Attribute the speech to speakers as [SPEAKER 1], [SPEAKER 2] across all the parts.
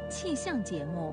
[SPEAKER 1] 气象节目。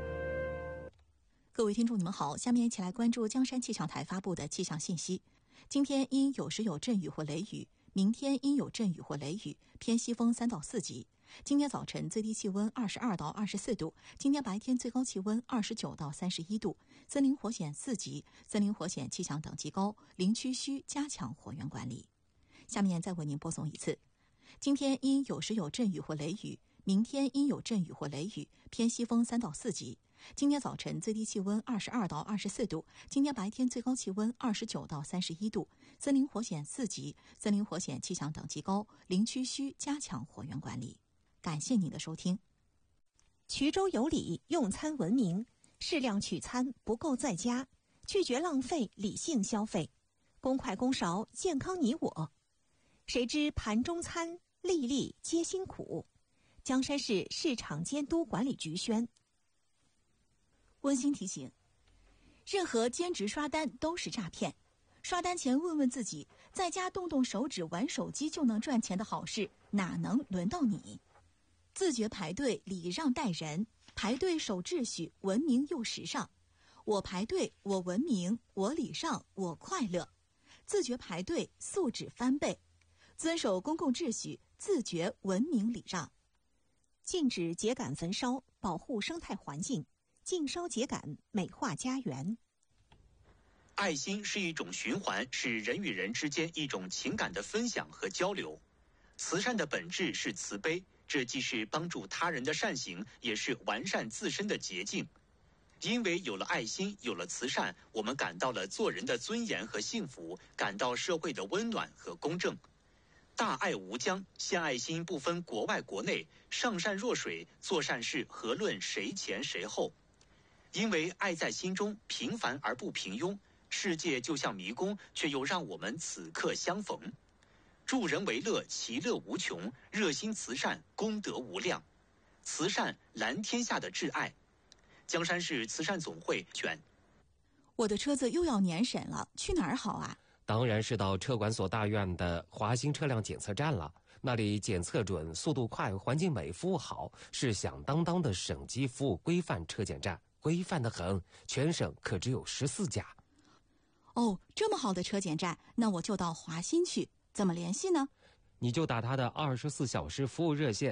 [SPEAKER 2] 各位听众你们好，下面一起来关注江山气象台发布的气象信息。今天阴有时有阵雨或雷雨，明天阴有阵雨或雷雨，偏西风3到4级。今天早晨最低气温22到24度，今天白天最高气温29到31度，森林火险4级，森林火险气象等级高，林区需加强火源管理。下面再为您播送一次。今天阴有时有阵雨或雷雨，明天阴有阵雨或雷雨，偏西风3到4级。今天早晨最低气温22到24度，今天白天最高气温29到31度，森林火险4级，森林火险气象等级高，林区需加强火源管理。感谢您的收听。
[SPEAKER 3] 衢州有礼，用餐文明，适量取餐，不够在家，拒绝浪费，理性消费，公筷公勺，健康你我。谁知盘中餐，粒粒皆辛苦。江山市市场监督管理局宣。
[SPEAKER 2] 温馨提醒：任何兼职刷单都是诈骗。刷单前问问自己，在家动动手指玩手机就能赚钱的好事，哪能轮到你？自觉排队，礼让待人，排队守秩序，文明又时尚。我排队，我文明，我礼让，我快乐。自觉排队，素质翻倍。遵守公共秩序，自觉文明礼让。
[SPEAKER 3] 禁止秸秆焚烧，保护生态环境。禁烧秸秆，美化家园。
[SPEAKER 4] 爱心是一种循环，是人与人之间一种情感的分享和交流。慈善的本质是慈悲，这既是帮助他人的善行，也是完善自身的捷径。因为有了爱心，有了慈善，我们感到了做人的尊严和幸福，感到社会的温暖和公正。大爱无疆，献爱心不分国外国内，上善若水，做善事何论谁前谁后。因为爱在心中，平凡而不平庸，世界就像迷宫，却又让我们此刻相逢。助人为乐，其乐无穷，热心慈善，功德无量。慈善蓝天下的挚爱。江山市慈善总会选。
[SPEAKER 2] 我的车子又要年审了，去哪儿好啊？
[SPEAKER 5] 当然是到车管所大院的华兴车辆检测站了，那里检测准，速度快，环境美，服务好，是响当当的省级服务规范车检站，规范得很，全省可只有14家。
[SPEAKER 2] 哦，这么好的车检站，那我就到华新去，怎么联系呢？
[SPEAKER 5] 你就打他的24小时服务热线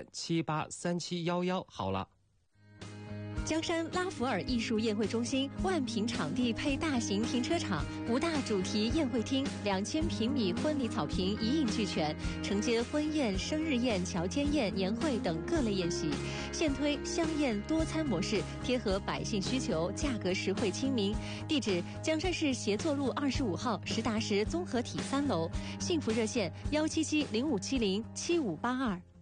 [SPEAKER 5] 783711好了。
[SPEAKER 1] 江山拉弗尔艺术宴会中心万平场地配大型停车场，5大主题宴会厅，2000平米婚礼草坪一应俱全，承接婚宴、生日宴、乔间宴、年会等各类宴席。现推香宴多餐模式，贴合百姓需求，价格实惠亲民。地址：江山市协作路25号实达实综合体3楼。幸福热线：17705707582。